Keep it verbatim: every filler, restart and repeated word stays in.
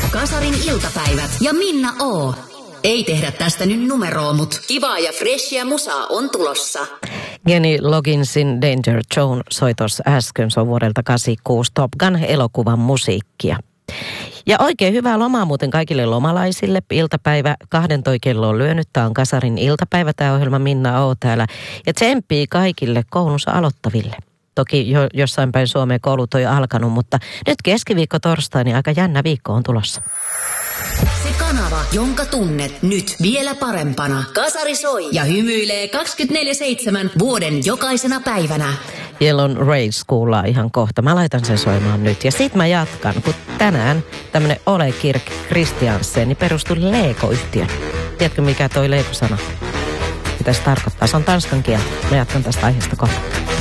Kasarin iltapäivät ja Minna O. Ei tehdä tästä nyt numeroa, mut kivaa ja freshia musaa on tulossa. Kenny Logginsin Danger Zone soi tuossa äsken, se on vuodelta kahdeksankymmentäkuusi Top Gun-elokuvan musiikkia. Ja oikein hyvää lomaa muuten kaikille lomalaisille. Iltapäivä kahdentoi kello on lyönyt. Tämä on Kasarin iltapäivä, tämä ohjelma Minna O täällä. Ja tsemppii kaikille koulunsa aloittaville. Toki jo, jossain päin Suomeen koulut on jo alkanut, mutta nyt keskiviikko torstai, niin aika jännä viikko on tulossa. Se kanava, jonka tunnet nyt vielä parempana. Kasari soi ja hymyilee kaksikymmentäneljä seitsemän vuoden jokaisena päivänä. Yellow Rays kuullaan ihan kohta. Mä laitan sen soimaan nyt. Ja sit mä jatkan, kun tänään tämmönen Ole Kirk Christiansen niin perustui Lego-yhtiön. Tiedätkö mikä toi Lego-sana? Mitä se tarkoittaa? Se on tanskan kieltä. Mä jatkan tästä aiheesta kohta.